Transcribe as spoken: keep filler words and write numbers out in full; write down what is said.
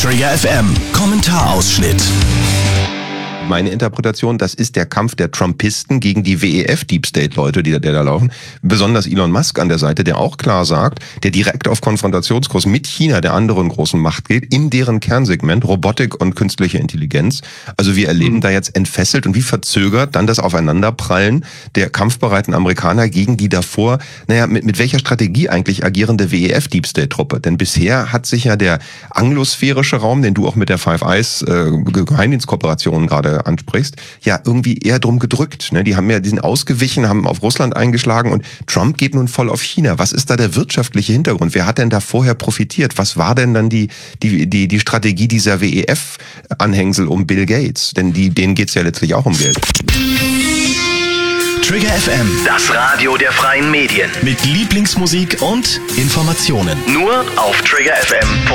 Trigger F M, Kommentarausschnitt. Meine Interpretation, das ist der Kampf der Trumpisten gegen die W E F-Deep-State-Leute, die, die da laufen. Besonders Elon Musk an der Seite, der auch klar sagt, der direkt auf Konfrontationskurs mit China, der anderen großen Macht geht, in deren Kernsegment Robotik und künstliche Intelligenz. Also wir erleben mhm. da jetzt entfesselt und wie verzögert dann das Aufeinanderprallen der kampfbereiten Amerikaner gegen die davor, naja, mit, mit welcher Strategie eigentlich agierende W E F-Deep-State-Truppe. Denn bisher hat sich ja der anglosphärische Raum, den du auch mit der Five Eyes äh, Geheimdienstkooperation gerade ansprichst, ja irgendwie eher drum gedrückt. Ne? Die haben ja, die sind ausgewichen, haben auf Russland eingeschlagen und Trump geht nun voll auf China. Was ist da der wirtschaftliche Hintergrund? Wer hat denn da vorher profitiert? Was war denn dann die die die die Strategie dieser W E F-Anhängsel um Bill Gates? Denn die, denen geht's ja letztlich auch um Geld. Trigger F M, das Radio der freien Medien. Mit Lieblingsmusik und Informationen. Nur auf Trigger F M.